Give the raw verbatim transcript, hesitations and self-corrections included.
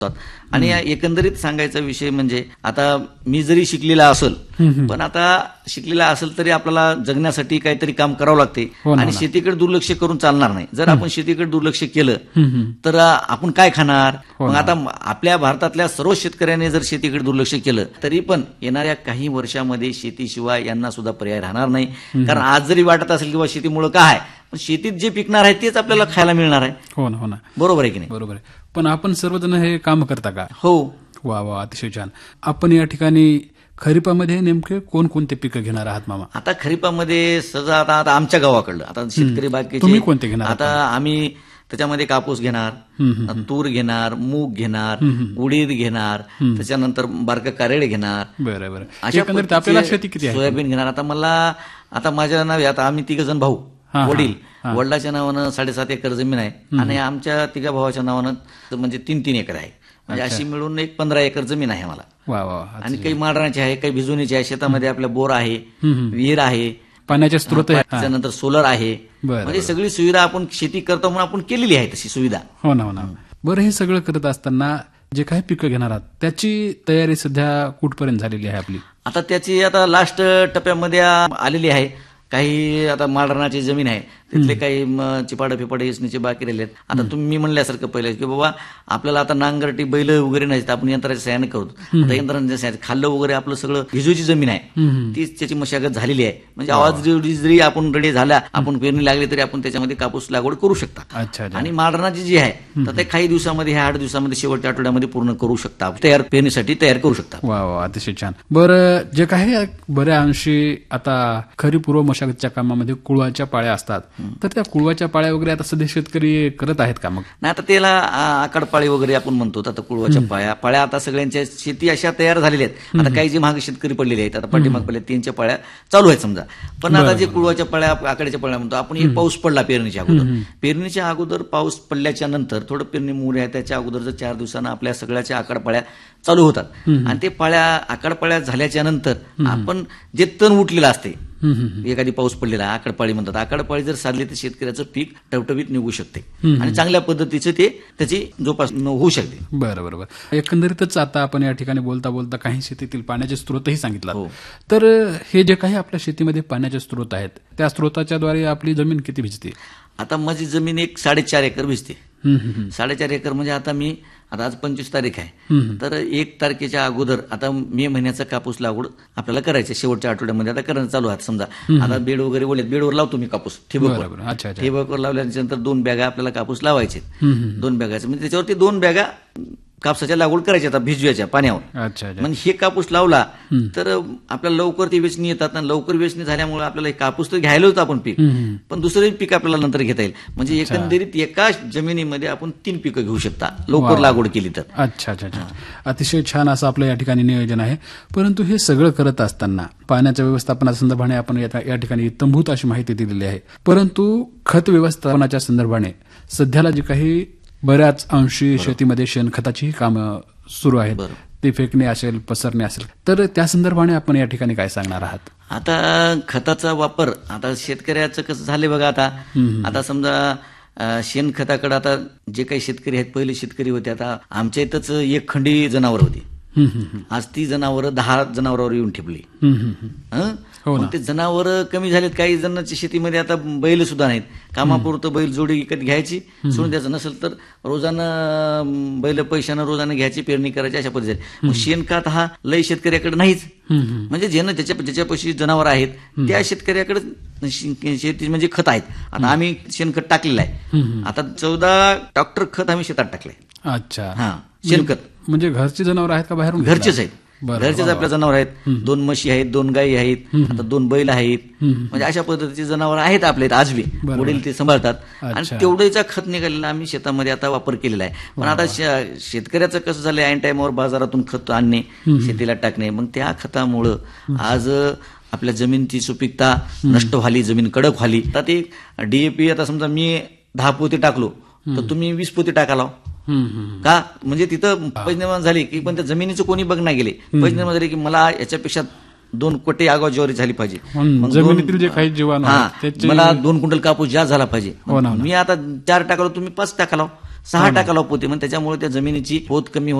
आणि एकंदरीत सांगायचा विषय म्हणजे आता मी जरी शिकलेला असेल पण आता शिकलेला असेल तरी आपल्याला जगण्यासाठी काहीतरी काम करावं लागते आणि शेतीकडे दुर्लक्ष करून चालणार नाही. जर आपण शेतीकडे दुर्लक्ष केलं तर आपण काय खाणार. मग आता आपल्या भारतातल्या सर्व शेतकऱ्यांनी जर शेतीकडे दुर्लक्ष केलं तरी पण येणाऱ्या काही वर्षामध्ये शेतीशिवाय यांना सुद्धा पर्याय राहणार नाही. कारण आज जरी वाटत असेल किंवा शेतीमुळे काय पण शेतीत जे पिकणार आहे तेच आपल्याला खायला मिळणार आहे. हो ना, हो ना, बरोबर आहे की नाही. बरोबर आहे. पण आपण सर्वजण हे काम करता का. हो. वा वा, अतिशय छान. आपण या ठिकाणी खरीपामध्ये नेमके कोणकोणते पिकं घेणार आहात मामा. आता खरीपामध्ये सजा आता आता आमच्या गावाकडलं आता शेतकरी बाकीचे तुम्ही कोणते घेणार. आता आम्ही त्याच्यामध्ये कापूस घेणार, तूर घेणार, मूग घेणार, उडीद घेणार, त्याच्यानंतर बारकं कारेळ घेणार. बरं बरं. आपल्याला शेती किती आहे. सोयाबीन घेणार. आता मला आता माझ्या नावे आता आम्ही तिघ जण भाऊ, वडील वडिलाच्या नावानं साडेसात एकर जमीन आहे आणि आमच्या तिघा भावाच्या नावानं म्हणजे तीन तीन एकर आहे. म्हणजे अशी मिळून एक पंधरा एकर जमीन आहे मला. वा वा. आणि काही माळराची आहे, काही भिजवणीची आहे. शेतामध्ये आपल्या बोर आहे, विहीर आहे, पाण्याचे स्रोत, त्याच्यानंतर सोलर आहे. म्हणजे सगळी सुविधा आपण शेती करतो म्हणून आपण केलेली आहे तशी सुविधा. हो ना, हो ना. बरं, हे सगळं करत असताना जे काही पिकं घेणार आहात त्याची तयारी सध्या कुठपर्यंत झालेली आहे आपली. आता त्याची आता लास्ट टप्प्यामध्ये आलेली आहे. काही आता माळरानाची जमीन आहे तिथले काही चिपाडे फिपाडे इसणीचे बाकी राहिले आहेत. आता तुम्ही मी म्हणल्यासारखं पहिले की बाबा आपल्याला आता नांगरटी बैल वगैरे नाही आपण यंत्राच्या सहाय्याने करतो. आता यंत्रांच्या सहाय्याने खाल्लं वगैरे आपलं सगळं भिजूची जमीन आहे तीच त्याची मशागत झालेली आहे. म्हणजे आवाज जरी आपण रेडी झाला आपण पेरणी लागली तरी आपण त्याच्यामध्ये कापूस लागवड करू शकता. आणि माळरानाची जी आहे तर ते काही दिवसामध्ये ह्या आठ दिवसामध्ये शेवटच्या आठवड्यामध्ये पूर्ण करू शकता, तयार पेरणीसाठी तयार करू शकता. वा वा, अतिशय छान. बरं, जे काही बऱ्या अंशी आता खरीपूर्व मशागतच्या कामामध्ये कुळवाच्या पाळ्या असतात तर त्या कुळवाच्या पाळ्या वगैरे आता सध्या शेतकरी करत आहेत का. मग नाही, आता त्याला आकडपाळी वगैरे आपण म्हणतो. आता कुळवाच्या पाळ्या पाळ्या आता सगळ्यांच्या शेती अशा तयार झालेल्या आहेत. आता काही जे महाग शेतकरी पडलेले आहेत आता पाठीमाग पडले तीनच्या पाळ्या चालू आहेत समजा. पण आता जे कुळवाच्या पाळ्या आकड्याच्या पाळ्या म्हणतो आपण, एक पाऊस पडला पेरणीच्या अगोदर, पेरणीच्या अगोदर पाऊस पडल्याच्या नंतर थोडं पेरणी मोहरी आहे त्याच्या अगोदर जर चार दिवसांना आपल्या सगळ्याच्या आकडपाळ्या चालू होतात आणि ते पाळ्या आकडपाळ्या झाल्याच्या नंतर आपण जे तण उठलेलं असते एखादी पाऊस पडलेला आकडपाळी म्हणतात, आकडपाळी जर साधली तर शेतकऱ्याचं पीक टवटवीत निघू शकते आणि चांगल्या पद्धतीचं ते त्याची जोपासना होऊ शकते. बरं बरोबर. एकंदरीतच आता आपण या ठिकाणी बोलता बोलता काही शेतीतील पाण्याचे स्रोतही सांगितला. तर हे जे काही आपल्या शेतीमध्ये पाण्याचे स्रोत आहेत त्या स्रोताच्याद्वारे आपली जमीन किती भिजते. आता माझी जमीन एक साडेचार एकर भिजते. साडेचार एकर म्हणजे आता मी आता आज पंचवीस तारीख आहे तर एक तारखेच्या अगोदर आता मे महिन्याचा कापूस लागवड आपल्याला करायचे शेवटच्या आठवड्यामध्ये आता करणं चालू आहे. समजा आता बेड वगैरे ओलेत, बेडवर लावतो मी कापूस ठिबकवर. ठिबकवर लावल्याच्या नंतर दोन बॅगा आपल्याला कापूस लावायचे, दोन बॅगाचे म्हणजे त्याच्यावरती दोन बॅगा कापसाच्या लागवड करायची आता भिजवायच्या पाण्यावर. म्हणजे हे कापूस लावला तर आपल्याला लवकर ती वेचणी येतात आणि लवकर वेचणी झाल्यामुळे आपल्याला कापूस तर घ्यायला होतं आपण पीक पण दुसरं पीक आपल्याला नंतर घेता येईल. म्हणजे एकंदरीत एका जमिनीमध्ये आपण तीन पिकं घेऊ शकता लवकर लागवड केली तर. अच्छा अच्छा अच्छा, अतिशय छान असं आपलं या ठिकाणी नियोजन आहे. परंतु हे सगळं करत असताना पाण्याच्या व्यवस्थापनासंदर्भाने आपण या ठिकाणी इत्थंभूत अशी माहिती दिलेली आहे. परंतु खत व्यवस्थापनाच्या संदर्भाने सध्याला जे काही बऱ्याच अंशी शेतीमध्ये शेणखताचीही कामं सुरू आहेत, ते फेकणे असेल पसरणे असेल तर त्या संदर्भाने आपण या ठिकाणी काय सांगणार आहात. आता खताचा वापर आता शेतकऱ्याचं कसं झालंय बघा. आता आता समजा शेणखताकडे आता जे काही शेतकरी आहेत पहिले शेतकरी होते आता आमच्या इथंच एक खंडी जनावर होती. आज ती जनावरं दहा जनावरांवर येऊन ठेपली. ते जनावर कमी झालेत. काही जणांच्या शेतीमध्ये आता बैल सुद्धा नाहीत. कामापुरतं बैल जोडी विकत घ्यायची सोडून द्यायचं नसेल तर रोजानं बैल पैशानं रोजानं घ्यायची पेरणी करायची अशा पद्धतीने. मग शेणखत हा लय शेतकऱ्याकडे नाहीच. म्हणजे ज्यानं ज्याच्या ज्याच्यापाशी जनावर आहेत त्या शेतकऱ्याकडे शेती म्हणजे खत आहेत. आता आम्ही शेणखत टाकलेलं आहे. आता चौदा ट्रॅक्टर खत आम्ही शेतात टाकलंय. अच्छा, हा शेणखत म्हणजे घरची जनावर आहेत का बाहेरून. घरचेच आहेत, घरचेच आपल्या जनावर आहेत. दोन म्हशी आहेत, दोन गायी आहेत, आता दोन बैल आहेत. म्हणजे अशा पद्धतीचे जनावर आहेत आपल्या आज बी. वडील ते सांभाळतात आणि तेवढ्याचा खत निघालेला आम्ही शेतामध्ये आता वापर केलेला आहे. पण आता शेतकऱ्याचं कसं झालंय ऐन टाइमवर बाजारातून खत आणणे शेतीला टाकणे. मग त्या खतामुळं आज आपल्या जमिनीची सुपीकता नष्ट व्हाली, जमीन कडक व्हाली. आता ते डीएपी आता समजा मी दहा पोते टाकलो तर तुम्ही वीस पोते टाकाला का. म्हणजे तिथं पैज निर्माण झाली की पण त्या जमिनीचं कोणी बघणार गेले. पैज निर्माण झाली की मला याच्यापेक्षा दोन कोटी आगाव ज्वारी झाली पाहिजे, जमिनीतील जे काही जीवाणू मला दोन क्विंटल कापूस जास्त झाला पाहिजे. मी आता चार टाकलो तुम्ही पाच टाकाला सहा टाकाला पोते, मग त्याच्यामुळे त्या जमिनीची पोत कमी